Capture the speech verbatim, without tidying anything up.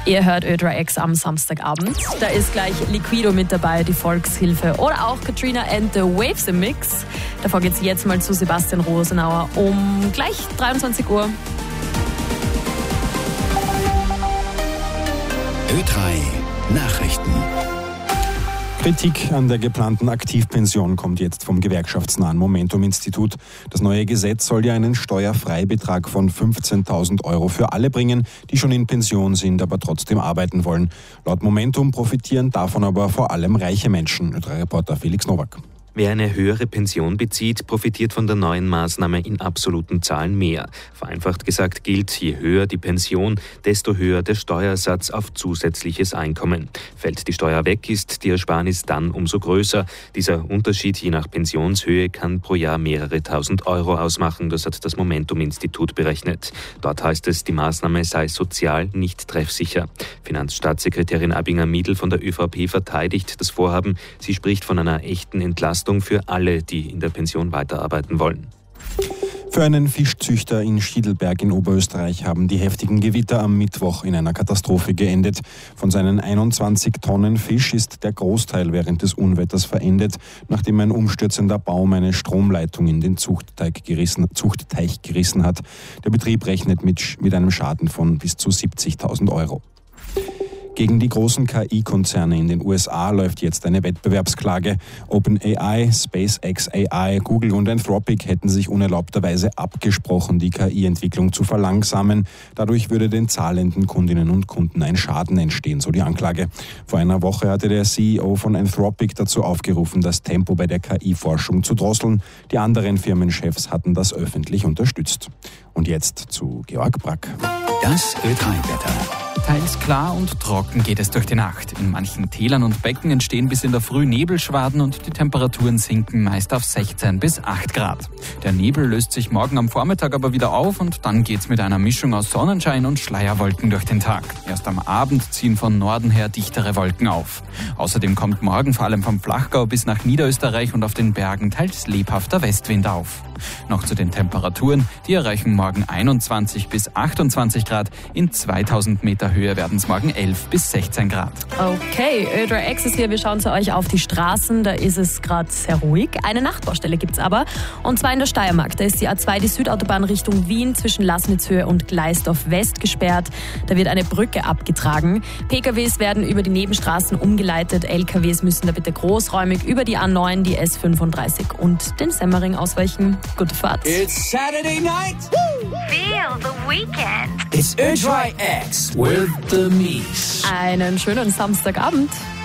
Ihr hört Ö drei X am Samstagabend. Da ist gleich Liquido mit dabei, die Volkshilfe oder auch Katrina and the Waves im Mix. Davor geht's jetzt mal zu Sebastian Rosenauer um gleich dreiundzwanzig Uhr. Ö drei Nachrichten. Kritik an der geplanten Aktivpension kommt jetzt vom gewerkschaftsnahen Momentum-Institut. Das neue Gesetz soll ja einen Steuerfreibetrag von fünfzehntausend Euro für alle bringen, die schon in Pension sind, aber trotzdem arbeiten wollen. Laut Momentum profitieren davon aber vor allem reiche Menschen. Ö drei Reporter Felix Nowak. Wer eine höhere Pension bezieht, profitiert von der neuen Maßnahme in absoluten Zahlen mehr. Vereinfacht gesagt gilt, je höher die Pension, desto höher der Steuersatz auf zusätzliches Einkommen. Fällt die Steuer weg, ist die Ersparnis dann umso größer. Dieser Unterschied je nach Pensionshöhe kann pro Jahr mehrere tausend Euro ausmachen, das hat das Momentum-Institut berechnet. Dort heißt es, die Maßnahme sei sozial nicht treffsicher. Finanzstaatssekretärin Abinger-Miedl von der ÖVP verteidigt das Vorhaben. Sie spricht von einer echten Entlastung für alle, die in der Pension weiterarbeiten wollen. Für einen Fischzüchter in Schiedlberg in Oberösterreich haben die heftigen Gewitter am Mittwoch in einer Katastrophe geendet. Von seinen einundzwanzig Tonnen Fisch ist der Großteil während des Unwetters verendet, nachdem ein umstürzender Baum eine Stromleitung in den Zuchtteich gerissen, Zuchtteich gerissen hat. Der Betrieb rechnet mit, mit einem Schaden von bis zu siebzigtausend Euro. Gegen die großen K I-Konzerne in den U S A läuft jetzt eine Wettbewerbsklage. OpenAI, SpaceX A I, Google und Anthropic hätten sich unerlaubterweise abgesprochen, die K I-Entwicklung zu verlangsamen. Dadurch würde den zahlenden Kundinnen und Kunden ein Schaden entstehen, so die Anklage. Vor einer Woche hatte der C E O von Anthropic dazu aufgerufen, das Tempo bei der K I-Forschung zu drosseln. Die anderen Firmenchefs hatten das öffentlich unterstützt. Und jetzt zu Georg Brack. Das Ö drei Wetter. Teils klar und trocken geht es durch die Nacht. In manchen Tälern und Becken entstehen bis in der Früh Nebelschwaden und die Temperaturen sinken meist auf sechzehn bis acht Grad. Der Nebel löst sich morgen am Vormittag aber wieder auf und dann geht's mit einer Mischung aus Sonnenschein und Schleierwolken durch den Tag. Erst am Abend ziehen von Norden her dichtere Wolken auf. Außerdem kommt morgen vor allem vom Flachgau bis nach Niederösterreich und auf den Bergen teils lebhafter Westwind auf. Noch zu den Temperaturen, die erreichen morgen einundzwanzig bis achtundzwanzig Grad. In zweitausend Meter Höhe werden es morgen elf bis sechzehn Grad. Okay, Ö drei X ist hier. Wir schauen zu euch auf die Straßen. Da ist es gerade sehr ruhig. Eine Nachtbaustelle gibt es aber. Und zwar in der Steiermark. Da ist die A zwei, die Südautobahn Richtung Wien zwischen Lassnitzhöhe und Gleisdorf West gesperrt. Da wird eine Brücke abgetragen. P K Ws werden über die Nebenstraßen umgeleitet. L K Ws müssen da bitte großräumig über die A neun, die S fünfunddreißig und den Semmering ausweichen. Gute Fahrt. It's Saturday night. Woo! Feel the weekend. It's Ö drei X with the Mies. Einen schönen Samstagabend.